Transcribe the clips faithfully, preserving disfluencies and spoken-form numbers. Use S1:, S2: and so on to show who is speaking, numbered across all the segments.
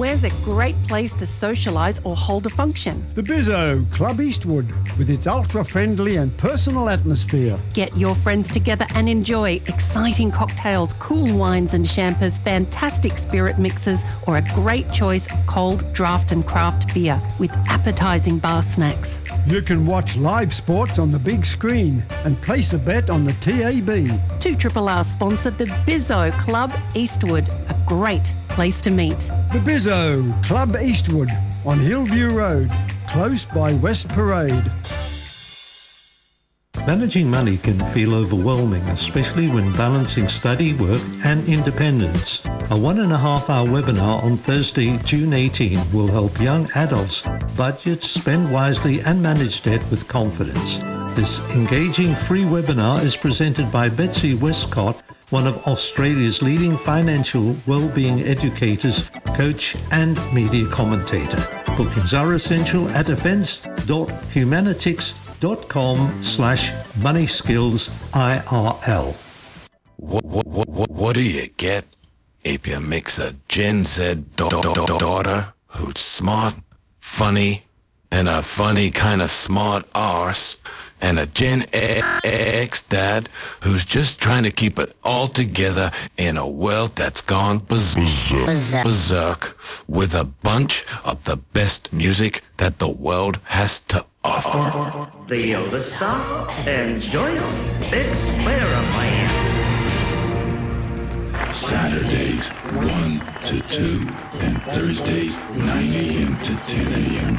S1: Where's a great place to socialise or hold a function?
S2: The Bizzo, Club Eastwood, with its ultra-friendly and personal atmosphere.
S1: Get your friends together and enjoy exciting cocktails, cool wines and champers, fantastic spirit mixes, or a great choice of cold draft and craft beer with appetising bar snacks.
S2: You can watch live sports on the big screen and place a bet on the T A B.
S1: two R R sponsor the Bizzo Club Eastwood, a great place to meet.
S2: The Bizzo, Club Eastwood, on Hillview Road, close by West Parade.
S3: Managing money can feel overwhelming, especially when balancing study, work and independence. A one and a half hour webinar on Thursday, June eighteenth will help young adults budget, spend wisely and manage debt with confidence. This engaging free webinar is presented by Betsy Westcott, one of Australia's leading financial well-being educators, coach and media commentator. Bookings are essential at events.humanitix.com slash money skills I R L.
S4: What, what, what, what, what do you get if you mix a Gen Z da- da- da- daughter who's smart, funny, and a funny kind of smart arse, and a Gen X dad who's just trying to keep it all together in a world that's gone berserk, berserk. berserk with a bunch of the best music that the world has to offer?
S5: The Yoda Star and join us this Plan.
S6: Saturdays one to two and Thursdays nine a.m. to ten a.m.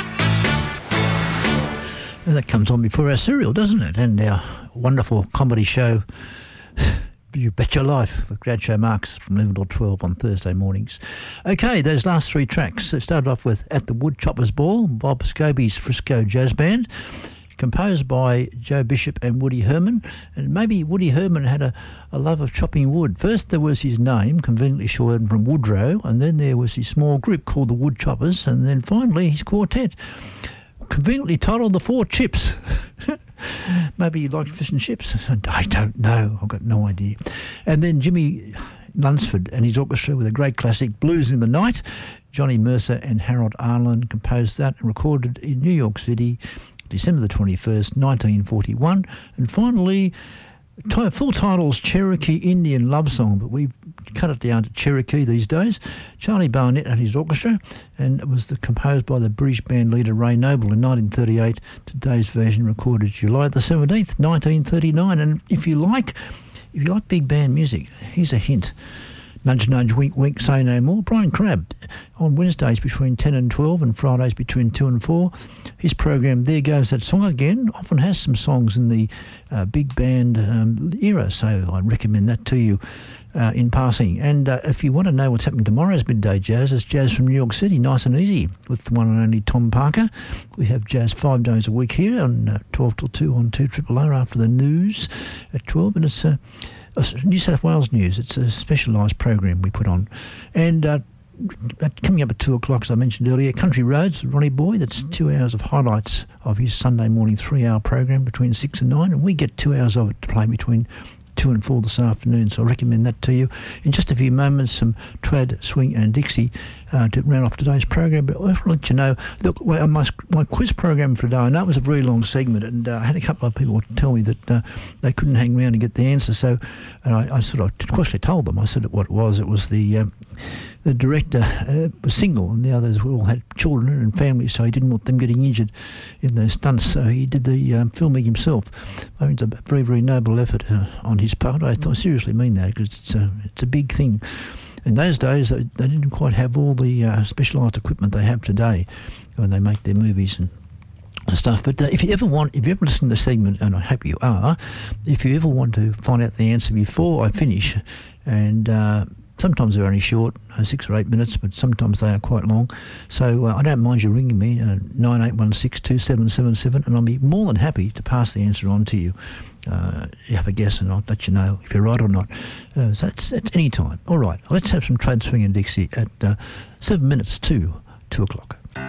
S7: And that comes on before our serial, doesn't it? And our wonderful comedy show, You Bet Your Life, with Gradshow Marks from eleven till twelve on Thursday mornings. Okay, those last three tracks. It started off with At the Woodchoppers Ball, Bob Scobie's Frisco Jazz Band, composed by Joe Bishop and Woody Herman. And maybe Woody Herman had a, a love of chopping wood. First there was his name, conveniently shortened from Woodrow, and then there was his small group called the Woodchoppers, and then finally his quartet, conveniently titled The Four Chips. Maybe he liked fish and chips. I don't know. I've got no idea. And then Jimmy Lunsford and his orchestra with a great classic, Blues in the Night. Johnny Mercer and Harold Arlen composed that and recorded in New York City, December the twenty-first, nineteen forty-one. And finally, t- full title's Cherokee Indian Love Song, but we've cut it down to Cherokee these days. Charlie Barnett and his orchestra, and it was the, composed by the British band leader Ray Noble in nineteen thirty-eight. Today's version recorded July the seventeenth, nineteen thirty-nine. And if you like, if you like big band music, here's a hint. Nudge, nudge, wink, wink, say no more. Brian Crabb on Wednesdays between ten and twelve and Fridays between two and four. His program, There Goes That Song Again, often has some songs in the uh, big band um, era, so I recommend that to you uh, in passing. And uh, if you want to know what's happening tomorrow's Midday Jazz, it's Jazz from New York City, nice and easy, with the one and only Tom Parker. We have jazz five days a week here on uh, twelve till two on two R R R after the news at twelve, and it's uh, New South Wales News. It's a specialised program we put on. And uh, coming up at two o'clock, as I mentioned earlier, Country Roads, Ronnie Boy. That's two hours of highlights of his Sunday morning three-hour program between six and nine, and we get two hours of it to play between two and four this afternoon, so I recommend that to you. In just a few moments, some trad, swing and Dixie uh, to round off today's program. But I'll let you know, look, my, my quiz program for today, I know it was a very long segment, and uh, I had a couple of people tell me that uh, they couldn't hang around and get the answer, so and I, I sort of, of course I told them, I said what it was. It was the um, the director uh, was single, and the others all had children and families, so he didn't want them getting injured in those stunts, so he did the um, filming himself. I mean, it's a very, very noble effort uh, on his part. I, I seriously mean that, because it's a, it's a big thing. In those days, they, they didn't quite have all the uh, specialised equipment they have today when they make their movies and stuff. But uh, if you ever want, if you ever listen to the segment, and I hope you are, if you ever want to find out the answer before I finish, and uh, sometimes they're only short, uh, six or eight minutes, but sometimes they are quite long. So uh, I don't mind you ringing me, uh, nine eight one six two seven seven seven, and I'll be more than happy to pass the answer on to you. Uh, you have a guess, and I'll let you know if you're right or not. Uh, so it's, it's any time. All right, let's have some trade swing and Dixie at uh, seven minutes to two o'clock.